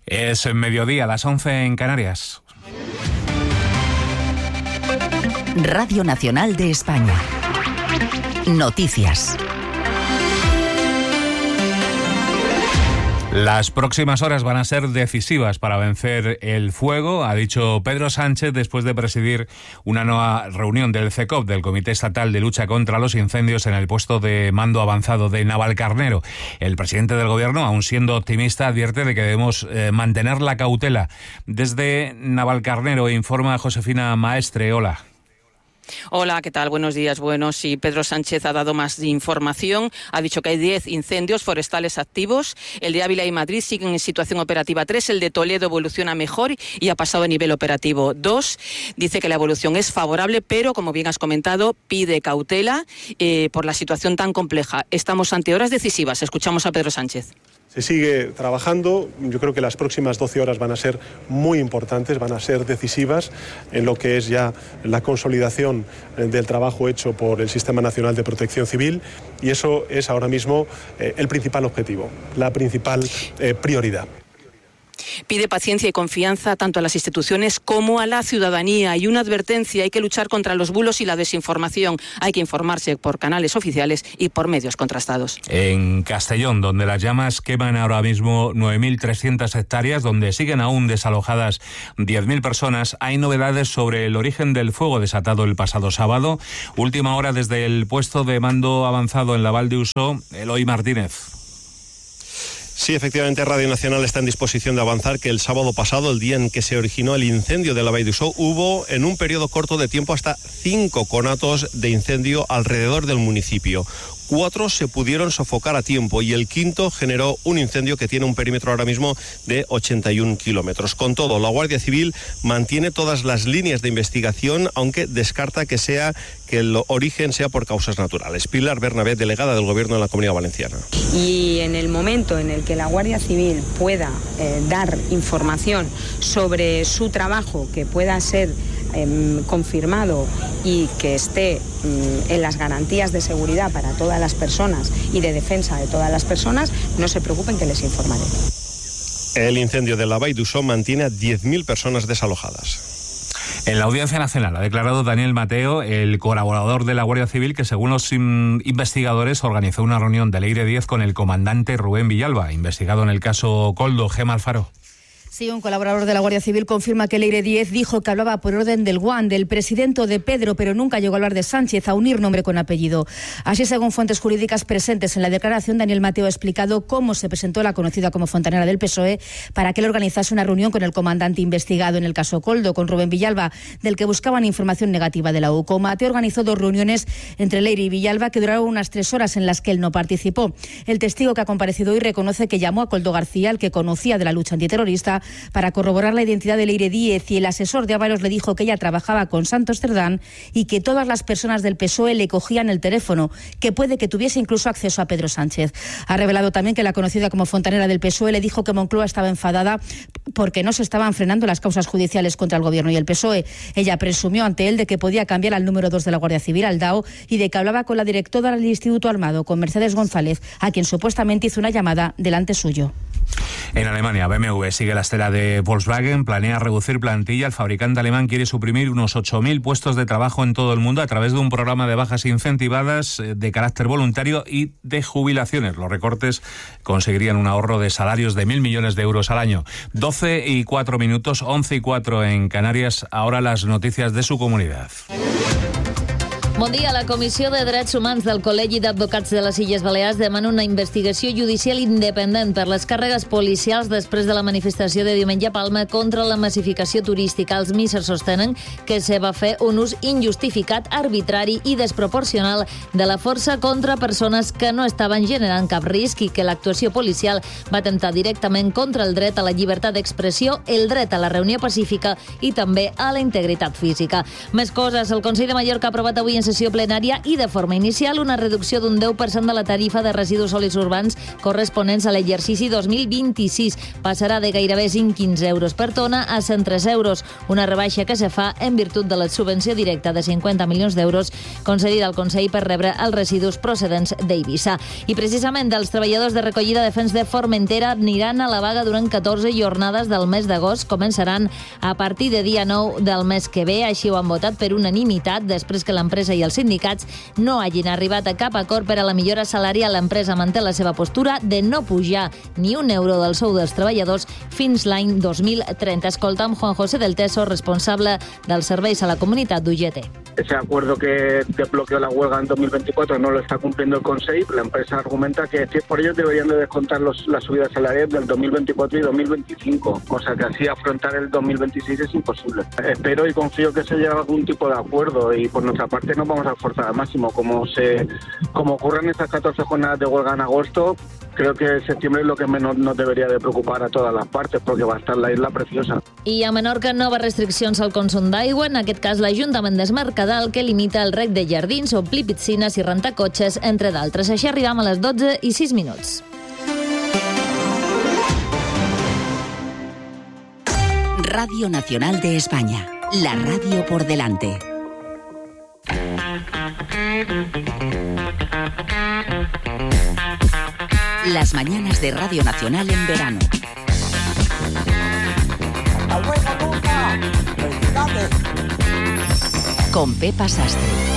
Es mediodía, las 11 en Canarias. Radio Nacional de España. Noticias. Las próximas horas van a ser decisivas para vencer el fuego, ha dicho Pedro Sánchez después de presidir una nueva reunión del CECOP, del Comité Estatal de Lucha contra los Incendios, en el puesto de mando avanzado de Navalcarnero. El presidente del Gobierno, aun siendo optimista, advierte de que debemos mantener la cautela. Desde Navalcarnero informa Josefina Maestre. Hola. Hola, ¿qué tal? Buenos días. Bueno, sí, Pedro Sánchez ha dado más información. Ha dicho que hay 10 incendios forestales activos. El de Ávila y Madrid siguen en situación operativa 3. El de Toledo evoluciona mejor y ha pasado a nivel operativo 2. Dice que la evolución es favorable, pero, como bien has comentado, pide cautela por la situación tan compleja. Estamos ante horas decisivas. Escuchamos a Pedro Sánchez. Se sigue trabajando, yo creo que las próximas 12 horas van a ser muy importantes, van a ser decisivas en lo que es ya la consolidación del trabajo hecho por el Sistema Nacional de Protección Civil, y eso es ahora mismo el principal objetivo, la principal prioridad. Pide paciencia y confianza tanto a las instituciones como a la ciudadanía, y una advertencia: hay que luchar contra los bulos y la desinformación, hay que informarse por canales oficiales y por medios contrastados. En Castellón, donde las llamas queman ahora mismo 9.300 hectáreas, donde siguen aún desalojadas 10.000 personas, hay novedades sobre el origen del fuego desatado el pasado sábado. Última hora desde el puesto de mando avanzado en la Val de Uso, Eloy Martínez. Sí, efectivamente, Radio Nacional está en disposición de avanzar que el sábado pasado, el día en que se originó el incendio de la Vall d'Uixó, hubo en un periodo corto de tiempo hasta 5 conatos de incendio alrededor del municipio. 4 se pudieron sofocar a tiempo y el 5º generó un incendio que tiene un perímetro ahora mismo de 81 kilómetros. Con todo, la Guardia Civil mantiene todas las líneas de investigación, aunque descarta que el origen sea por causas naturales. Pilar Bernabé, delegada del Gobierno en la Comunidad Valenciana. Y en el momento en el que la Guardia Civil pueda dar información sobre su trabajo que pueda ser confirmado y que esté en las garantías de seguridad para todas las personas y de defensa de todas las personas, no se preocupen, que les informaré. El incendio de la Vall d'Uixó mantiene a 10.000 personas desalojadas. En la Audiencia Nacional ha declarado Daniel Mateo, el colaborador de la Guardia Civil, que según los investigadores organizó una reunión del Leire 10 con el comandante Rubén Villalba, investigado en el caso Koldo. Gemma Alfaro. Sí, un colaborador de la Guardia Civil confirma que Leire 10 dijo que hablaba por orden del Guan, del presidente o de Pedro, pero nunca llegó a hablar de Sánchez, a unir nombre con apellido. Así, según fuentes jurídicas presentes en la declaración, Daniel Mateo ha explicado cómo se presentó la conocida como fontanera del PSOE para que él organizase una reunión con el comandante investigado en el caso Koldo, con Rubén Villalba, del que buscaban información negativa de la UCO. Mateo organizó 2 reuniones entre Leire y Villalba que duraron unas 3 horas, en las que él no participó. El testigo que ha comparecido hoy reconoce que llamó a Koldo García, el que conocía de la lucha antiterrorista, para corroborar la identidad de Leire 10, y el asesor de Ábalos le dijo que ella trabajaba con Santos Cerdán y que todas las personas del PSOE le cogían el teléfono, que puede que tuviese incluso acceso a Pedro Sánchez. Ha revelado también que la conocida como fontanera del PSOE le dijo que Moncloa estaba enfadada porque no se estaban frenando las causas judiciales contra el Gobierno y el PSOE. Ella presumió ante él de que podía cambiar al número 2 de la Guardia Civil, al DAO, y de que hablaba con la directora del Instituto Armado, con Mercedes González, a quien supuestamente hizo una llamada delante suyo. En Alemania, BMW sigue la estela de Volkswagen, planea reducir plantilla. El fabricante alemán quiere suprimir unos 8.000 puestos de trabajo en todo el mundo a través de un programa de bajas incentivadas de carácter voluntario y de jubilaciones. Los recortes conseguirían un ahorro de salarios de 1.000 millones de euros al año. 12:04, 11:04 en Canarias. Ahora las noticias de su comunidad. Bon dia. La Comissió de Drets Humans del Col·legi d'Advocats de les Illes Balears demana una investigació judicial independent per les càrregues policials després de la manifestació de diumenge a Palma contra la massificació turística. Els míssers sostenen que se va fer un ús injustificat, arbitrari i desproporcional de la força contra persones que no estaven generant cap risc i que l'actuació policial va atemptar directament contra el dret a la llibertat d'expressió, el dret a la reunió pacífica i també a la integritat física. Més coses. El Consell de Mallorca ha aprovat avui en sessió plenària i de forma inicial una reducció d'un 10% de la tarifa de residus sòlids urbans corresponents a l'exercici 2026. Passarà de gairebé 15 euros per tona a 103 euros, una rebaixa que se fa en virtut de la subvenció directa de 50 milions d'euros concedida al Consell per rebre els residus procedents d'Eivissa. I precisament els treballadors de recollida de fens de Formentera aniran a la vaga durant 14 jornades del mes d'agost. Començaran a partir de dia 9 del mes que ve. Així ho han votat per unanimitat després que l'empresa i els sindicats no hagin arribat a cap acord per a la millora salarial. L'empresa manté la seva postura de no pujar ni un euro del sou dels treballadors fins l'any 2030. Escoltam Juan José del Teso, responsable dels serveis a la comunitat d'UGT. Ese acuerdo que desbloqueó la huelga en 2024 no lo está cumpliendo el Consejo. La empresa argumenta que por ellos deberían de descontar las subidas salariales del 2024 y 2025, cosa que así afrontar el 2026 es imposible. Espero y confío que se llegue a algún tipo de acuerdo y por nuestra parte nos vamos a esforzar al máximo. Como ocurren estas 14 jornadas de huelga en agosto, creo que septiembre es lo que menos nos debería de preocupar a todas las partes porque va a estar la isla preciosa. I a Menorca, noves restriccions al consum d'aigua, en aquest cas l'Ajuntament d'Es Mercadal, que limita el rec de jardins, omplir piscines i rentar cotxes, entre d'altres. Així arribam a les 12:06. Radio Nacional de España, la radio por delante. Las mañanas de Radio Nacional en verano. Con Pepa Sastre.